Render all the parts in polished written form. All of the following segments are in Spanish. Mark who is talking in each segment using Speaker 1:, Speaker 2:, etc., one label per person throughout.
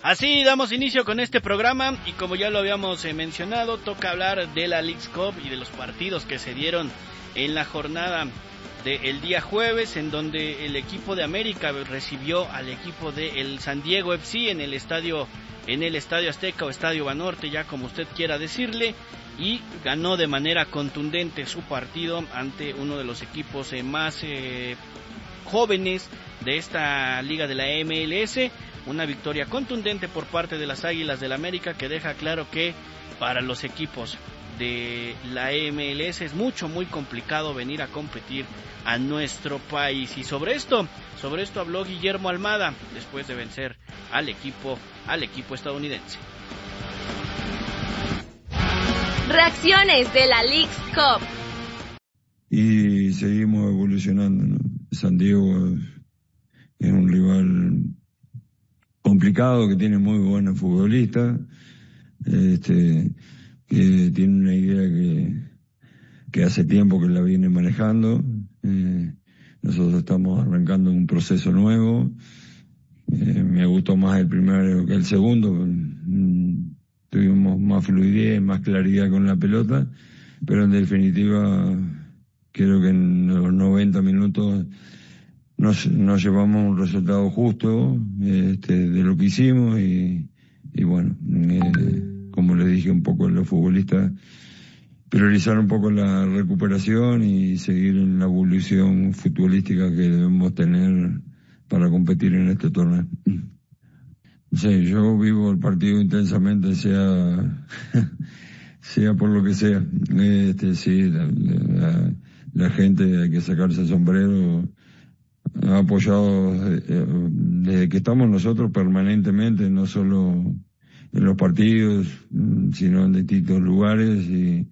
Speaker 1: Así damos inicio con este programa y como ya lo habíamos mencionado, toca hablar de la Leagues Cup y de los partidos que se dieron en la jornada del día jueves, en donde el equipo de América recibió al equipo del San Diego FC en el estadio Azteca o Estadio Banorte, ya como usted quiera decirle, y ganó de manera contundente su partido ante uno de los equipos más jóvenes de esta liga de la MLS. Una victoria contundente por parte de las Águilas del América que deja claro que para los equipos de la MLS es muy complicado venir a competir a nuestro país. Y sobre esto habló Guillermo Almada después de vencer al equipo estadounidense.
Speaker 2: Reacciones de la Leagues Cup.
Speaker 3: Y seguimos evolucionando, ¿no? San Diego es un rival complicado, que tiene muy buenos futbolistas, que tiene una idea que hace tiempo que la viene manejando. Nosotros estamos arrancando un proceso nuevo. Me gustó más el primero que el segundo. Tuvimos más fluidez, más claridad con la pelota, pero en definitiva creo que en los 90 minutos nos llevamos un resultado justo de lo que hicimos y bueno, como les dije un poco a los futbolistas, priorizar un poco la recuperación y seguir en la evolución futbolística que debemos tener para competir en este torneo. Sí, yo vivo el partido intensamente, sea por lo que sea. Sí, la gente, hay que sacarse el sombrero. Ha apoyado desde que estamos nosotros permanentemente, no solo en los partidos, sino en distintos lugares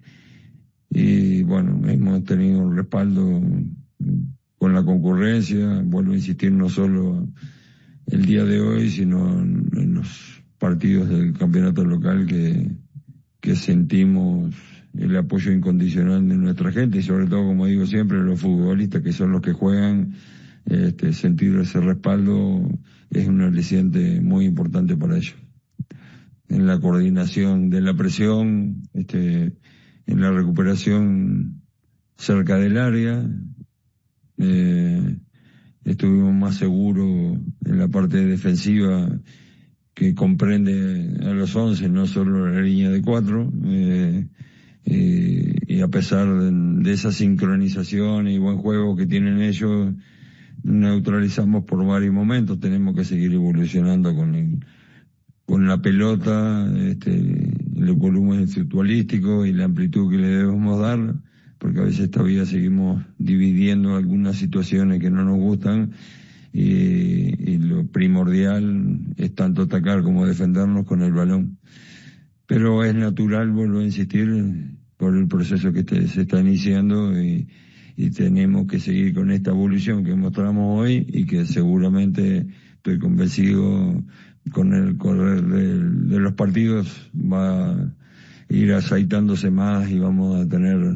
Speaker 3: y bueno, hemos tenido un respaldo con la concurrencia. Vuelvo a insistir, no solo el día de hoy, sino en los partidos del campeonato local que sentimos el apoyo incondicional de nuestra gente y sobre todo, como digo siempre, los futbolistas que son los que juegan. Sentir ese respaldo es un aliciente muy importante para ellos. En la coordinación de la presión, en la recuperación cerca del área, estuvimos más seguros en la parte defensiva que comprende a los 11, no solo la línea de 4, y a pesar de esa sincronización y buen juego que tienen ellos, neutralizamos por varios momentos. Tenemos que seguir evolucionando con la pelota, el volumen futbolístico y la amplitud que le debemos dar, porque a veces todavía seguimos dividiendo algunas situaciones que no nos gustan y lo primordial es tanto atacar como defendernos con el balón. Pero es natural, vuelvo a insistir, por el proceso que se está iniciando y tenemos que seguir con esta evolución que mostramos hoy y que seguramente, estoy convencido, con el correr de los partidos va a ir aceitándose más y vamos a tener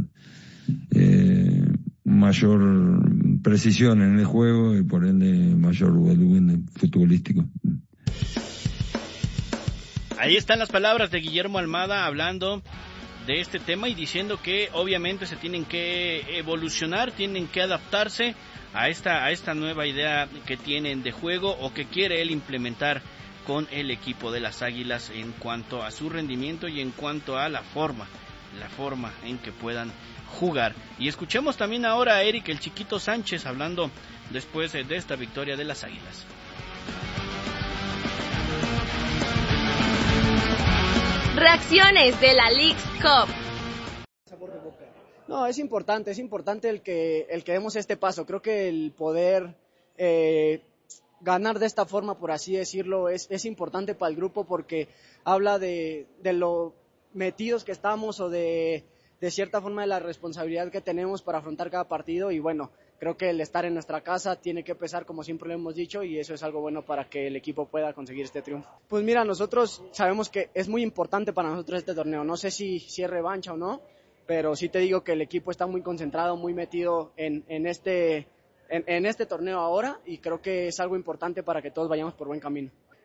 Speaker 3: mayor precisión en el juego y por ende mayor volumen futbolístico.
Speaker 1: Ahí están las palabras de Guillermo Almada hablando de este tema y diciendo que obviamente se tienen que evolucionar, tienen que adaptarse a esta nueva idea que tienen de juego o que quiere él implementar con el equipo de las Águilas en cuanto a su rendimiento y en cuanto a la forma en que puedan jugar. Y escuchemos también ahora a Eric el Chiquito Sánchez hablando después de esta victoria de las Águilas.
Speaker 2: Reacciones de la Leagues Cup.
Speaker 4: No, es importante el que demos este paso. Creo que el poder ganar de esta forma, por así decirlo, es importante para el grupo porque habla de lo metidos que estamos o de cierta forma de la responsabilidad que tenemos para afrontar cada partido y bueno, creo que el estar en nuestra casa tiene que pesar, como siempre lo hemos dicho, y eso es algo bueno para que el equipo pueda conseguir este triunfo. Pues mira, nosotros sabemos que es muy importante para nosotros este torneo. No sé si es revancha o no, pero sí te digo que el equipo está muy concentrado, muy metido en este torneo ahora, y creo que es algo importante para que todos vayamos por buen camino.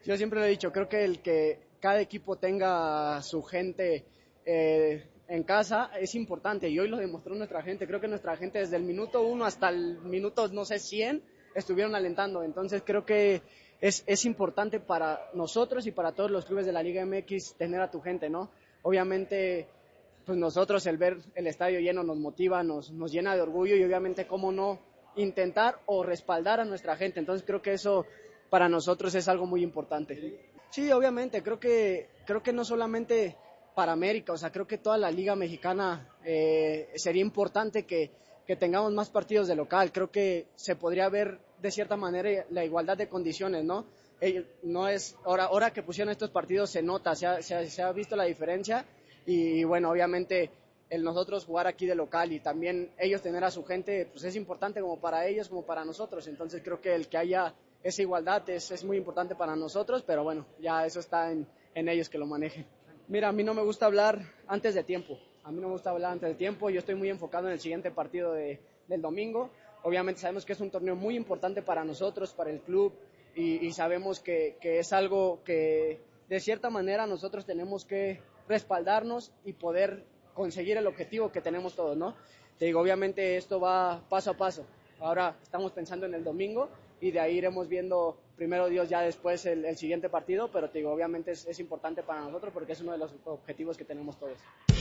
Speaker 4: Yo siempre lo he dicho, creo que el que cada equipo tenga su gente en casa es importante, y hoy lo demostró nuestra gente. Creo que nuestra gente desde el minuto 1 hasta el minuto, no sé, 100, estuvieron alentando. Entonces creo que es importante para nosotros y para todos los clubes de la Liga MX tener a tu gente, ¿no? Obviamente, pues nosotros el ver el estadio lleno nos motiva, nos llena de orgullo, y obviamente cómo no intentar o respaldar a nuestra gente. Entonces creo que eso para nosotros es algo muy importante. Sí, obviamente, creo que no solamente para América, o sea, creo que toda la Liga Mexicana sería importante que tengamos más partidos de local. Creo que se podría ver de cierta manera la igualdad de condiciones, ¿no? No es ahora que pusieron estos partidos se nota, se ha visto la diferencia, y bueno, obviamente el nosotros jugar aquí de local y también ellos tener a su gente, pues es importante como para ellos como para nosotros. Entonces creo que el que haya esa igualdad es muy importante para nosotros, pero bueno, ya eso está en ellos que lo manejen. Mira, a mí no me gusta hablar antes de tiempo. Yo estoy muy enfocado en el siguiente partido del domingo. Obviamente sabemos que es un torneo muy importante para nosotros, para el club, y sabemos que es algo que de cierta manera nosotros tenemos que respaldarnos y poder conseguir el objetivo que tenemos todos, ¿no? Te digo, obviamente esto va paso a paso. Ahora estamos pensando en el domingo, y de ahí iremos viendo, primero Dios, ya después el siguiente partido, pero te digo, obviamente es importante para nosotros porque es uno de los objetivos que tenemos todos.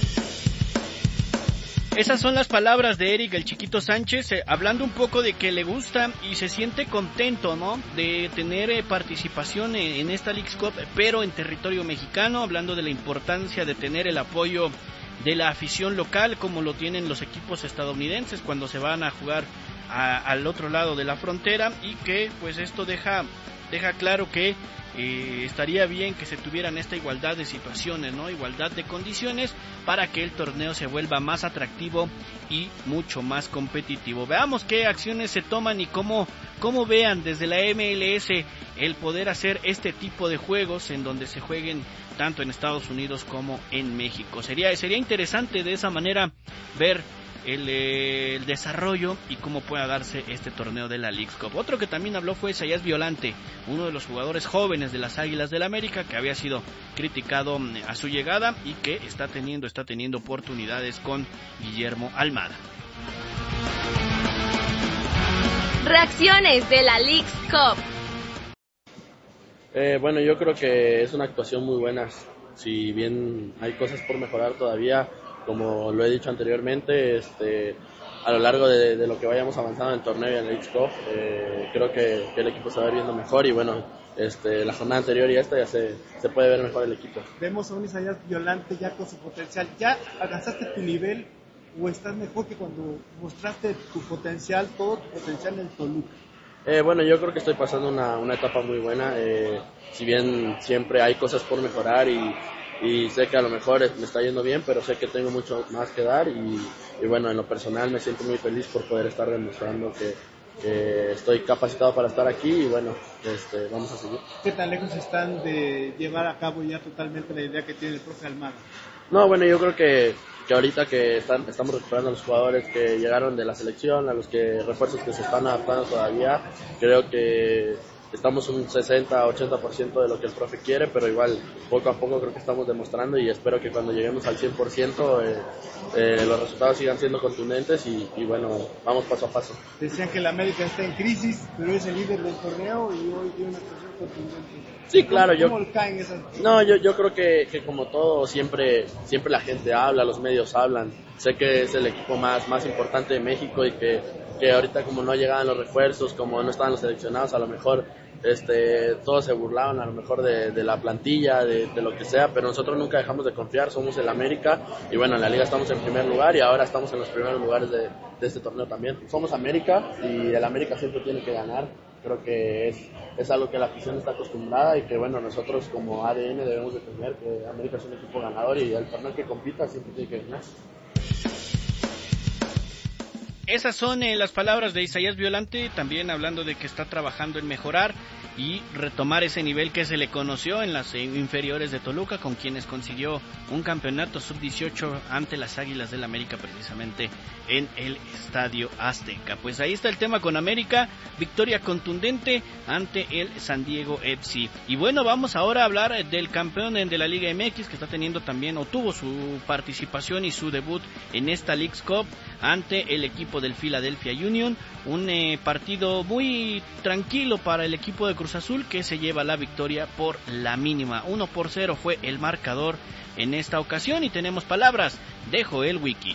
Speaker 1: Esas son las palabras de Eric el Chiquito Sánchez, hablando un poco de que le gusta y se siente contento, ¿no?, de tener participación en esta Leagues Cup, pero en territorio mexicano, hablando de la importancia de tener el apoyo de la afición local, como lo tienen los equipos estadounidenses cuando se van a jugar al otro lado de la frontera, y que pues esto deja claro que estaría bien que se tuvieran esta igualdad de situaciones, ¿no?, igualdad de condiciones, para que el torneo se vuelva más atractivo y mucho más competitivo. Veamos qué acciones se toman y cómo vean desde la MLS el poder hacer este tipo de juegos en donde se jueguen tanto en Estados Unidos como en México. Sería interesante de esa manera ver el desarrollo y cómo pueda darse este torneo de la Leagues Cup. Otro que también habló fue Isaías Violante, uno de los jugadores jóvenes de las Águilas del América, que había sido criticado a su llegada y que está teniendo oportunidades con Guillermo Almada.
Speaker 2: Reacciones de la Leagues Cup.
Speaker 5: Bueno, yo creo que es una actuación muy buena. Si bien hay cosas por mejorar todavía, como lo he dicho anteriormente, a lo largo de lo que vayamos avanzando en el torneo y en el Leagues Cup, creo que el equipo se va a ir viendo mejor, y bueno, la jornada anterior y esta ya se puede ver mejor el equipo.
Speaker 6: Vemos a un Isaías Violante ya con su potencial. ¿Ya alcanzaste tu nivel o estás mejor que cuando mostraste tu potencial, todo tu potencial en el Toluca?
Speaker 5: Bueno, yo creo que estoy pasando una etapa muy buena, si bien siempre hay cosas por mejorar, y sé que a lo mejor me está yendo bien, pero sé que tengo mucho más que dar, y bueno, en lo personal me siento muy feliz por poder estar demostrando que estoy capacitado para estar aquí, y bueno, vamos a seguir.
Speaker 6: ¿Qué tan lejos están de llevar a cabo ya totalmente la idea que tiene el profe Almada?
Speaker 5: No, bueno, yo creo que ahorita que estamos recuperando a los jugadores que llegaron de la selección, a los refuerzos que se están adaptando todavía, creo que estamos un 60-80% de lo que el profe quiere, pero igual poco a poco creo que estamos demostrando, y espero que cuando lleguemos al 100% los resultados sigan siendo contundentes, y bueno, vamos paso a paso.
Speaker 6: Decían que el América está en crisis, pero es el líder del torneo y hoy tiene una actuación contundente.
Speaker 5: Sí, claro.
Speaker 6: ¿Cómo caen esas?
Speaker 5: No, yo creo que como todo, siempre la gente habla, los medios hablan. Sé que es el equipo más importante de México, y que ahorita, como no llegaban los refuerzos, como no estaban los seleccionados, a lo mejor todos se burlaban a lo mejor de la plantilla, de lo que sea, pero nosotros nunca dejamos de confiar. Somos el América, y bueno, en la liga estamos en primer lugar, y ahora estamos en los primeros lugares de este torneo también. Somos América, y el América siempre tiene que ganar. Creo que es algo que la afición está acostumbrada, y que bueno, nosotros como ADN debemos de tener que América es un equipo ganador, y el torneo que compita siempre tiene que ganar.
Speaker 1: Esas son las palabras de Isaías Violante, también hablando de que está trabajando en mejorar y retomar ese nivel que se le conoció en las inferiores de Toluca, con quienes consiguió un campeonato sub-18 ante las Águilas del América, precisamente en el Estadio Azteca. Pues ahí está el tema con América, victoria contundente ante el San Diego FC. Y bueno, vamos ahora a hablar del campeón de la Liga MX, que está teniendo también, o tuvo su participación y su debut en esta Leagues Cup ante el equipo del Philadelphia Union. Un partido muy tranquilo para el equipo de Cruz Azul, que se lleva la victoria por la mínima. 1-0 fue el marcador en esta ocasión, y tenemos palabras de Joel Wiki.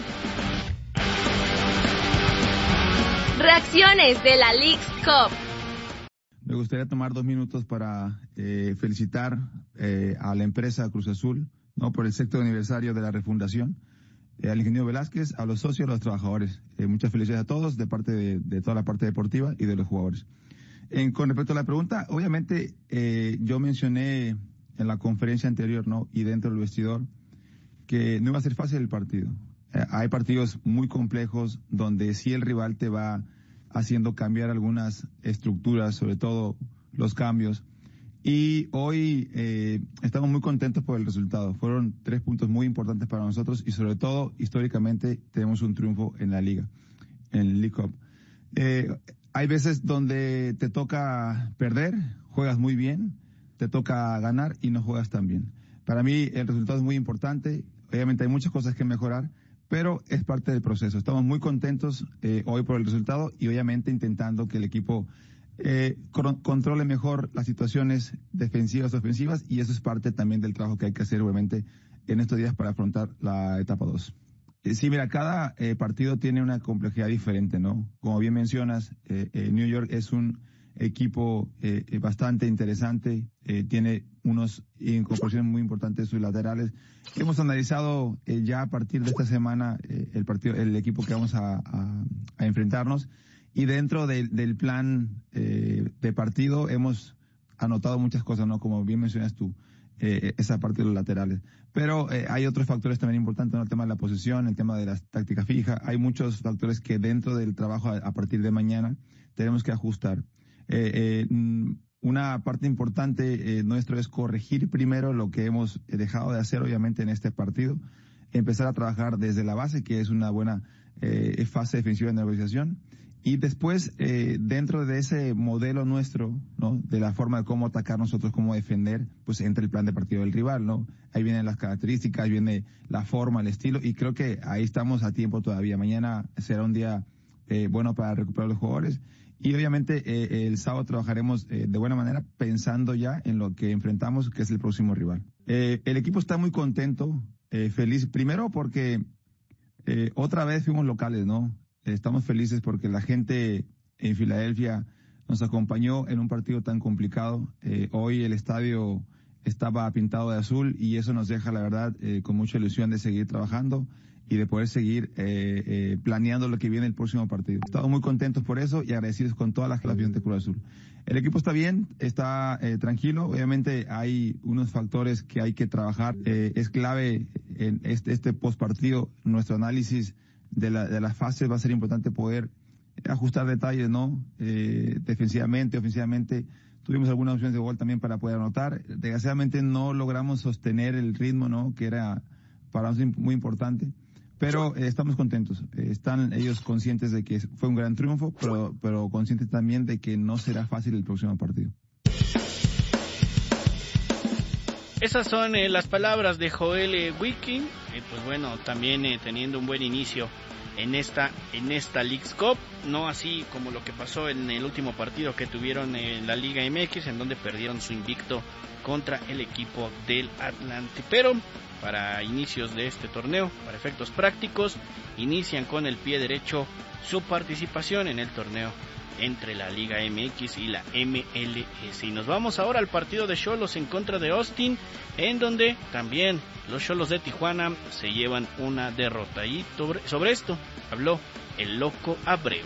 Speaker 2: Reacciones de la Leagues Cup.
Speaker 7: Me gustaría tomar 2 minutos para felicitar a la empresa Cruz Azul, ¿no?, por el 6º aniversario de la refundación, al ingeniero Velázquez, a los socios, a los trabajadores. Muchas felicidades a todos de parte de toda la parte deportiva y de los jugadores. Con respecto a la pregunta, obviamente yo mencioné en la conferencia anterior, ¿no?, y dentro del vestidor, que no iba a ser fácil el partido. Hay partidos muy complejos donde sí el rival te va haciendo cambiar algunas estructuras, sobre todo los cambios. Y hoy estamos muy contentos por el resultado. Fueron 3 puntos muy importantes para nosotros y sobre todo, históricamente, tenemos un triunfo en la liga, en el League Cup. Hay veces donde te toca perder, juegas muy bien, te toca ganar y no juegas tan bien. Para mí el resultado es muy importante. Obviamente hay muchas cosas que mejorar, pero es parte del proceso. Estamos muy contentos hoy por el resultado y obviamente intentando que el equipo controle mejor las situaciones defensivas, ofensivas, y eso es parte también del trabajo que hay que hacer, obviamente, en estos días para afrontar la etapa 2. Sí, mira, cada partido tiene una complejidad diferente, ¿no? Como bien mencionas, New York es un equipo bastante interesante, tiene unos incorporaciones muy importantes sus laterales. Hemos analizado ya a partir de esta semana el equipo que vamos a enfrentarnos, y dentro del plan de partido hemos anotado muchas cosas, ¿no? Como bien mencionas tú, esa parte de los laterales. Pero hay otros factores también importantes, ¿no? El tema de la posesión, el tema de la táctica fija. Hay muchos factores que dentro del trabajo a partir de mañana tenemos que ajustar. Una parte importante nuestro es corregir primero lo que hemos dejado de hacer, obviamente, en este partido. Empezar a trabajar desde la base, que es una buena fase defensiva de negociación. Y después, dentro de ese modelo nuestro, ¿no?, de la forma de cómo atacar nosotros, cómo defender, pues entra el plan de partido del rival, ¿no? Ahí vienen las características, viene la forma, el estilo, y creo que ahí estamos a tiempo todavía. Mañana será un día bueno para recuperar los jugadores. Y obviamente el sábado trabajaremos de buena manera pensando ya en lo que enfrentamos, que es el próximo rival. El equipo está muy contento, feliz, primero porque otra vez fuimos locales, ¿no? Estamos felices porque la gente en Filadelfia nos acompañó en un partido tan complicado. Hoy el estadio estaba pintado de azul y eso nos deja, la verdad, con mucha ilusión de seguir trabajando y de poder seguir planeando lo que viene el próximo partido. Estamos muy contentos por eso y agradecidos con todas las clases de Cruz Azul. El equipo está bien, está tranquilo. Obviamente hay unos factores que hay que trabajar. Es clave en este postpartido, nuestro análisis de las fases va a ser importante poder ajustar detalles, ¿no? Defensivamente, ofensivamente. Tuvimos algunas opciones de gol también para poder anotar. Desgraciadamente no logramos sostener el ritmo, ¿no?, que era para nosotros muy importante. Pero estamos contentos. Están ellos conscientes de que fue un gran triunfo, pero conscientes también de que no será fácil el próximo partido.
Speaker 1: Esas son las palabras de Joel Wiki, pues bueno, también teniendo un buen inicio en esta Leagues Cup, no así como lo que pasó en el último partido que tuvieron en la Liga MX, en donde perdieron su invicto contra el equipo del Atlante. Pero para inicios de este torneo, para efectos prácticos, inician con el pie derecho su participación en el torneo entre la Liga MX y la MLS. Y nos vamos ahora al partido de Xolos en contra de Austin, en donde también los Xolos de Tijuana se llevan una derrota. Y sobre esto habló el Loco Abreu.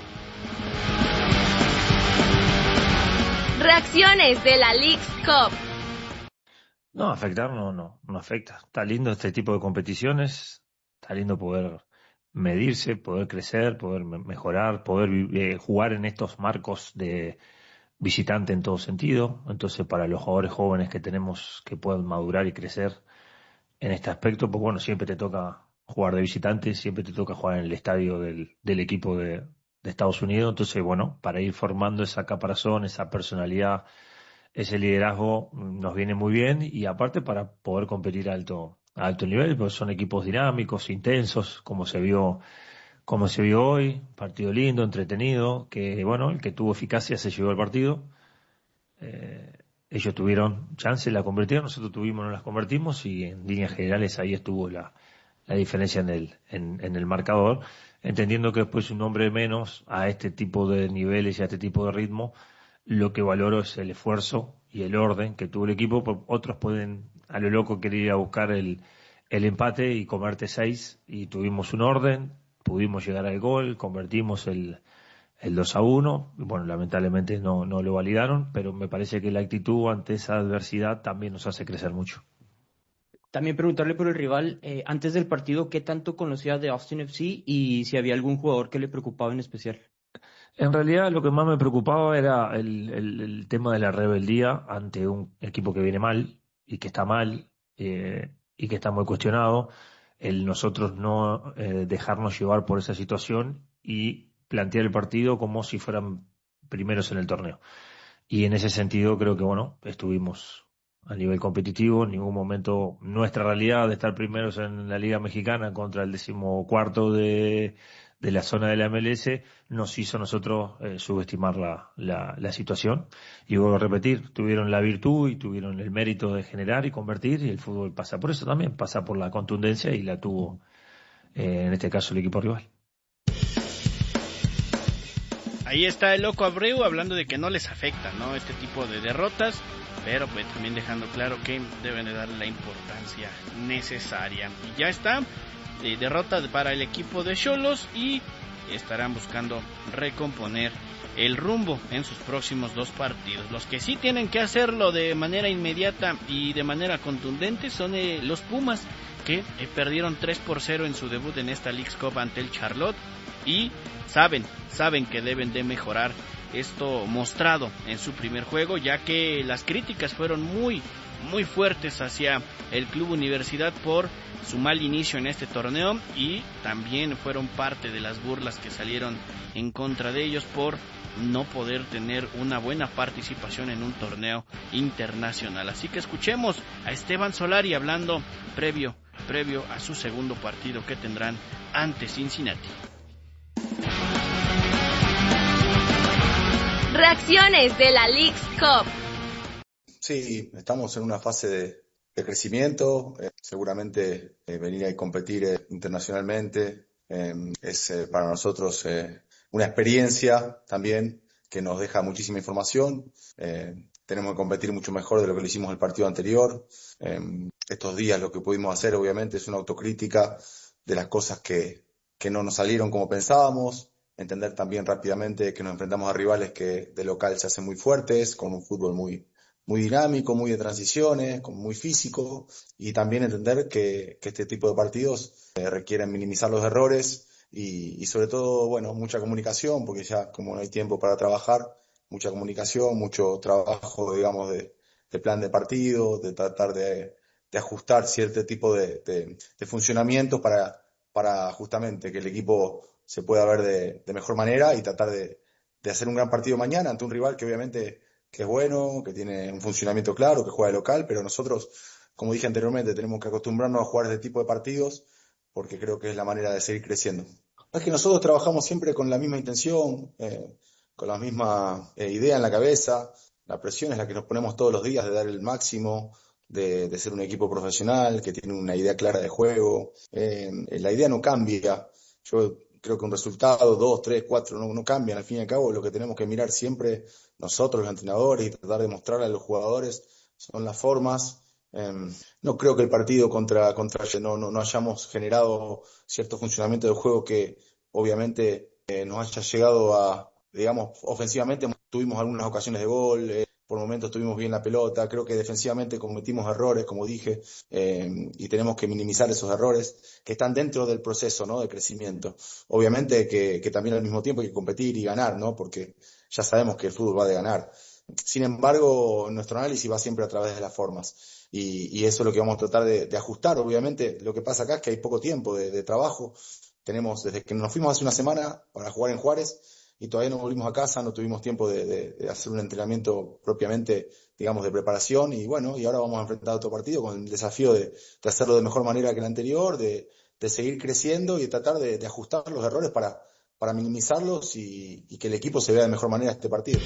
Speaker 2: Reacciones de la Leagues Cup.
Speaker 8: No, afectar no afecta. Está lindo este tipo de competiciones, está lindo poder medirse, poder crecer, poder mejorar, poder jugar en estos marcos de visitante en todo sentido. Entonces, para los jugadores jóvenes que tenemos que pueden madurar y crecer en este aspecto, pues bueno, siempre te toca jugar de visitante, siempre te toca jugar en el estadio del equipo de Estados Unidos. Entonces, bueno, para ir formando esa caparazón, esa personalidad, ese liderazgo, nos viene muy bien, y aparte para poder competir a alto nivel, pues son equipos dinámicos, intensos, como se vio hoy, partido lindo, entretenido, que bueno, el que tuvo eficacia se llevó el partido. Ellos tuvieron chance, la convirtieron, nosotros tuvimos, no las convertimos, y en líneas generales ahí estuvo la diferencia en el marcador, entendiendo que después un hombre menos a este tipo de niveles y a este tipo de ritmo, lo que valoro es el esfuerzo y el orden que tuvo el equipo. Otros pueden a lo loco querer ir a buscar el empate y comerte 6, y tuvimos un orden, pudimos llegar al gol, convertimos el 2-1, bueno, lamentablemente no lo validaron, pero me parece que la actitud ante esa adversidad también nos hace crecer mucho.
Speaker 9: También preguntarle por el rival, antes del partido, ¿qué tanto conocía de Austin FC y si había algún jugador que le preocupaba en especial?
Speaker 8: En realidad lo que más me preocupaba era el tema de la rebeldía ante un equipo que viene mal y que está mal, y que está muy cuestionado, el nosotros no dejarnos llevar por esa situación y plantear el partido como si fueran primeros en el torneo. Y en ese sentido creo que bueno, estuvimos a nivel competitivo. En ningún momento nuestra realidad de estar primeros en la Liga Mexicana contra el 14º de la zona de la MLS nos hizo nosotros subestimar la situación. Y vuelvo a repetir, tuvieron la virtud y tuvieron el mérito de generar y convertir, y el fútbol pasa por eso también, pasa por la contundencia, y la tuvo en este caso el equipo rival.
Speaker 1: Ahí está el Loco Abreu hablando de que no les afecta, ¿no?, este tipo de derrotas, pero pues también dejando claro que deben de darle la importancia necesaria. Y ya está, derrota para el equipo de Xolos, y estarán buscando recomponer el rumbo en sus próximos 2 partidos. Los que sí tienen que hacerlo de manera inmediata y de manera contundente son los Pumas, que perdieron 3-0 en su debut en esta Leagues Cup ante el Charlotte, y saben que deben de mejorar esto mostrado en su primer juego, ya que las críticas fueron muy fuertes hacia el Club Universidad por su mal inicio en este torneo, y también fueron parte de las burlas que salieron en contra de ellos por no poder tener una buena participación en un torneo internacional. Así que escuchemos a Esteban Solari hablando previo a su segundo partido que tendrán ante Cincinnati.
Speaker 2: Reacciones de la Leagues Cup.
Speaker 10: Sí, estamos en una fase de crecimiento. Seguramente venir a competir internacionalmente es para nosotros una experiencia también que nos deja muchísima información. Tenemos que competir mucho mejor de lo que lo hicimos el partido anterior. Estos días lo que pudimos hacer obviamente es una autocrítica de las cosas que no nos salieron como pensábamos. Entender también rápidamente que nos enfrentamos a rivales que de local se hacen muy fuertes, con un fútbol muy dinámico, muy de transiciones, muy físico, y también entender que este tipo de partidos requieren minimizar los errores y sobre todo, bueno, mucha comunicación, porque ya como no hay tiempo para trabajar, mucha comunicación, mucho trabajo, digamos, de plan de partido, de tratar de ajustar cierto tipo de funcionamientos para justamente que el equipo se pueda ver de mejor manera y tratar de hacer un gran partido mañana ante un rival que obviamente que es bueno, que tiene un funcionamiento claro, que juega de local, pero nosotros, como dije anteriormente, tenemos que acostumbrarnos a jugar este tipo de partidos porque creo que es la manera de seguir creciendo. Es que nosotros trabajamos siempre con la misma intención, con la misma idea en la cabeza. La presión es la que nos ponemos todos los días de dar el máximo, de ser un equipo profesional que tiene una idea clara de juego. La idea no cambia. Yo creo que un resultado, 2, 3, 4, no cambian. Al fin y al cabo, lo que tenemos que mirar siempre nosotros, los entrenadores, y tratar de mostrarle a los jugadores son las formas. No creo que el partido contra no hayamos generado cierto funcionamiento del juego que obviamente nos haya llegado a, digamos, ofensivamente tuvimos algunas ocasiones de gol, por momentos tuvimos bien la pelota. Creo que defensivamente cometimos errores, como dije, y tenemos que minimizar esos errores que están dentro del proceso, ¿no?, de crecimiento. Obviamente que también al mismo tiempo hay que competir y ganar, ¿no?, porque ya sabemos que el fútbol va de ganar. Sin embargo, nuestro análisis va siempre a través de las formas y eso es lo que vamos a tratar de ajustar. Obviamente, lo que pasa acá es que hay poco tiempo de trabajo. Tenemos desde que nos fuimos hace una semana para jugar en Juárez y todavía no volvimos a casa, no tuvimos tiempo de hacer un entrenamiento propiamente, digamos, de preparación y bueno, y ahora vamos a enfrentar otro partido con el desafío de hacerlo de mejor manera que el anterior, de seguir creciendo y de tratar de ajustar los errores para minimizarlos y que el equipo se vea de mejor manera este partido.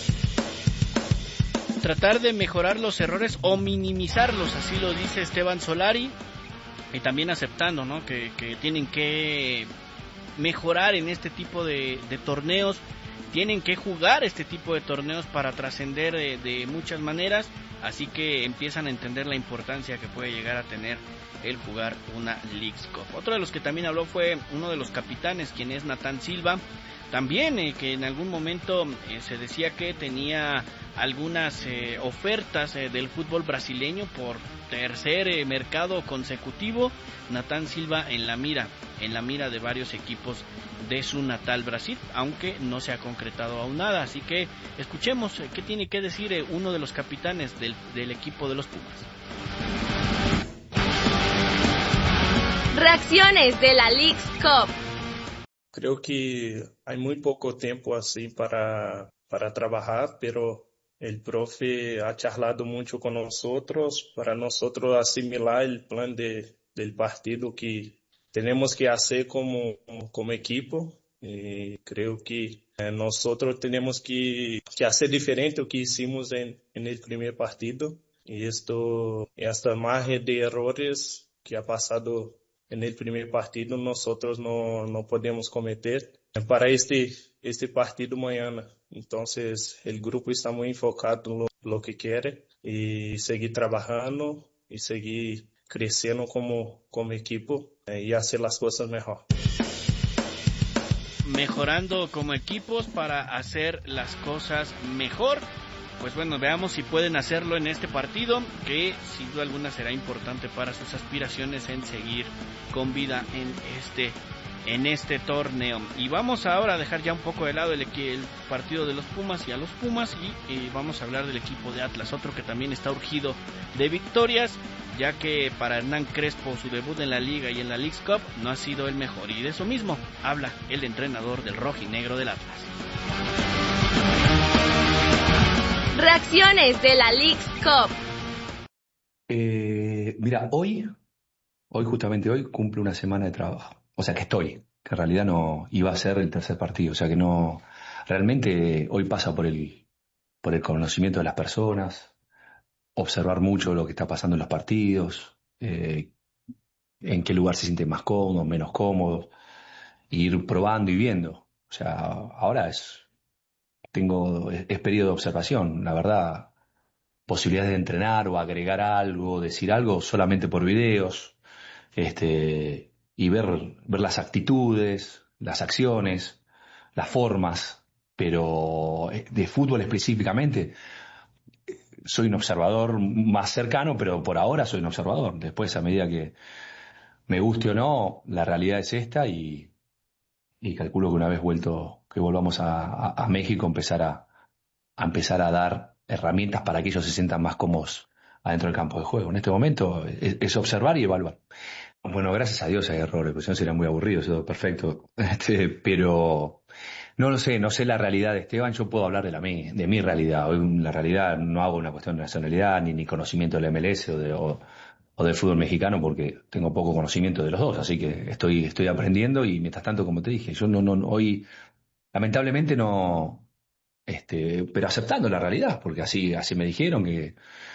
Speaker 1: Tratar de mejorar los errores o minimizarlos, así lo dice Esteban Solari, y también aceptando, ¿no?, que tienen que mejorar en este tipo de torneos, tienen que jugar este tipo de torneos para trascender de muchas maneras, así que empiezan a entender la importancia que puede llegar a tener el jugar una Leagues Cup. Otro de los que también habló fue uno de los capitanes, quien es Natán Silva, también que en algún momento se decía que tenía algunas ofertas del fútbol brasileño por tercer mercado consecutivo. Natán Silva en la mira de varios equipos de su natal Brasil, aunque no se ha concretado aún nada, así que escuchemos qué tiene que decir uno de los capitanes del equipo de los Pumas.
Speaker 2: Reacciones de la Leagues Cup.
Speaker 11: Creo que hay muy poco tiempo así para trabajar, pero el profe ha charlado mucho con nosotros para nosotros asimilar el plan del partido que tenemos que hacer como equipo. Y creo que nosotros tenemos que hacer diferente lo que hicimos en el primer partido. Y esta margen de errores que ha pasado en el primer partido nosotros no podemos cometer para este partido mañana. Entonces el grupo está muy enfocado en lo que quiere y seguir trabajando y seguir creciendo como equipo y hacer las cosas mejor.
Speaker 1: Mejorando como equipos para hacer las cosas mejor. Pues bueno, veamos si pueden hacerlo en este partido, que sin duda alguna será importante para sus aspiraciones en seguir con vida en este torneo. Y vamos ahora a dejar ya un poco de lado el partido de los Pumas y a los Pumas y vamos a hablar del equipo de Atlas, otro que también está urgido de victorias, ya que para Hernán Crespo su debut en la Liga y en la Leagues Cup no ha sido el mejor, y de eso mismo habla el entrenador del rojinegro del Atlas.
Speaker 2: Reacciones de la Leagues Cup.
Speaker 12: Mira, justamente hoy cumple una semana de trabajo. O sea que en realidad no iba a ser el tercer partido. O sea que no, realmente hoy pasa por el conocimiento de las personas, observar mucho lo que está pasando en los partidos, en qué lugar se sienten más cómodos, menos cómodos, ir probando y viendo. O sea, ahora es periodo de observación, la verdad, posibilidades de entrenar o agregar algo, decir algo solamente por videos, y ver las actitudes, las acciones, las formas, pero de fútbol específicamente soy un observador más cercano, pero por ahora soy un observador. Después, a medida que me guste o no, la realidad es esta y calculo que una vez que volvamos a México, empezar a dar herramientas para que ellos se sientan más cómodos adentro del campo de juego. En este momento es observar y evaluar. Bueno, gracias a Dios hay errores, porque si no sería muy aburrido, eso perfecto. Pero no lo sé, no sé la realidad de Esteban. Yo puedo hablar de mi realidad. Hoy la realidad no hago una cuestión de nacionalidad ni conocimiento del MLS o del fútbol mexicano, porque tengo poco conocimiento de los dos, así que estoy aprendiendo y mientras tanto, como te dije, yo no hoy lamentablemente no, pero aceptando la realidad, porque así me dijeron que